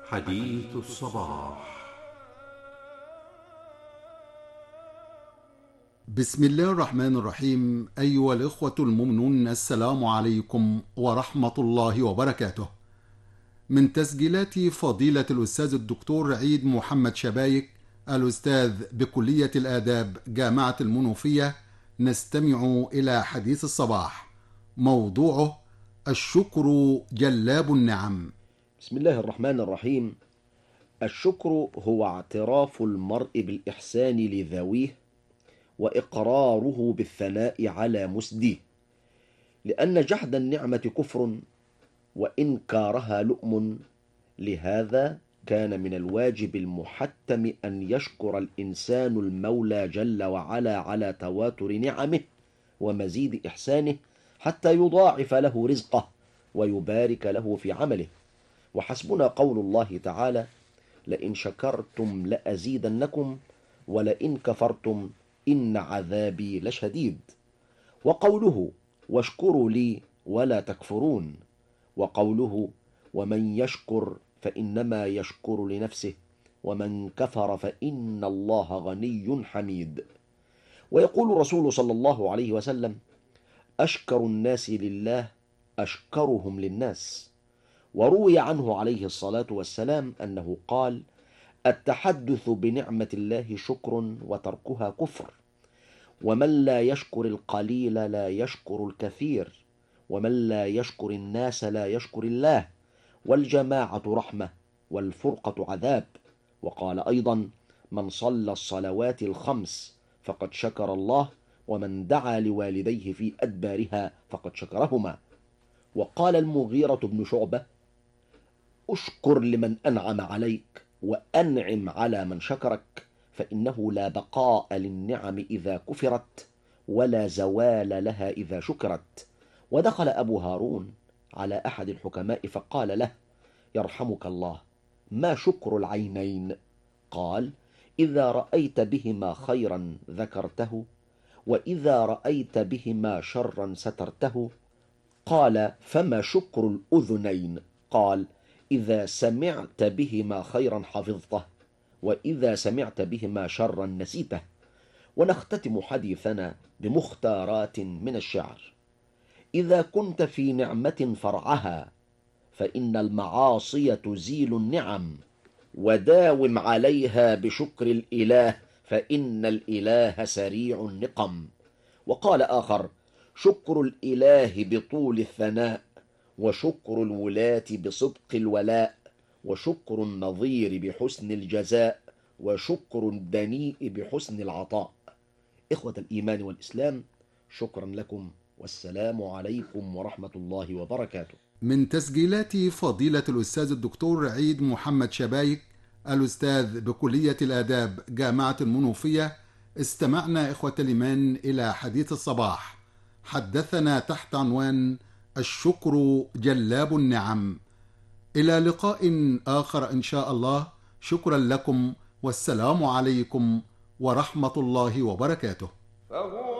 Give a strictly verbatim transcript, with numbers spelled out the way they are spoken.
حديث الصباح. بسم الله الرحمن الرحيم. أيها الإخوة المؤمنون، السلام عليكم ورحمة الله وبركاته. من تسجيلات فضيلة الأستاذ الدكتور عيد محمد شبايك، الأستاذ بكلية الآداب جامعة المنوفية، نستمع إلى حديث الصباح، موضوعه الشكر جلاب النعم. بسم الله الرحمن الرحيم. الشكر هو اعتراف المرء بالإحسان لذويه وإقراره بالثناء على مسديه، لأن جحد النعمة كفر وإنكارها لؤم. لهذا كان من الواجب المحتم أن يشكر الإنسان المولى جل وعلا على تواتر نعمه ومزيد إحسانه، حتى يضاعف له رزقه ويبارك له في عمله. وحسبنا قول الله تعالى: لئن شكرتم لأزيدنكم ولئن كفرتم إن عذابي لشديد. وقوله: واشكروا لي ولا تكفرون. وقوله: ومن يشكر فإنما يشكر لنفسه ومن كفر فإن الله غني حميد. ويقول الرسول صلى الله عليه وسلم: أشكر الناس لله أشكرهم للناس. وروي عنه عليه الصلاة والسلام أنه قال: التحدث بنعمة الله شكر وتركها كفر، ومن لا يشكر القليل لا يشكر الكثير، ومن لا يشكر الناس لا يشكر الله، والجماعة رحمة والفرقة عذاب. وقال أيضا: من صلى الصلوات الخمس فقد شكر الله، ومن دعا لوالديه في أدبارها فقد شكرهما. وقال المغيرة بن شعبة: أشكر لمن أنعم عليك وأنعم على من شكرك، فإنه لا بقاء للنعم إذا كفرت ولا زوال لها إذا شكرت. ودخل أبو هارون على أحد الحكماء فقال له: يرحمك الله، ما شكر العينين؟ قال: إذا رأيت بهما خيرا ذكرته، وإذا رأيت بهما شرا سترته. قال: فما شكر الأذنين؟ قال: إذا سمعت بهما خيرا حفظته، وإذا سمعت بهما شرا نسيته. ونختتم حديثنا بمختارات من الشعر: إذا كنت في نعمة فرعها فإن المعاصي تزيل النعم، وداوم عليها بشكر الإله فإن الإله سريع النقم. وقال آخر: شكر الإله بطول الثناء، وشكر الولاة بصدق الولاء، وشكر النظير بحسن الجزاء، وشكر الدنيء بحسن العطاء. إخوة الإيمان والإسلام، شكرا لكم، والسلام عليكم ورحمة الله وبركاته. من تسجيلات فضيلة الأستاذ الدكتور عيد محمد شبايك، الأستاذ بكلية الآداب جامعة المنوفية، استمعنا إخوة الإيمان إلى حديث الصباح، حدثنا تحت عنوان الشكر جلاب النعم. إلى لقاء آخر إن شاء الله. شكرا لكم، والسلام عليكم ورحمة الله وبركاته.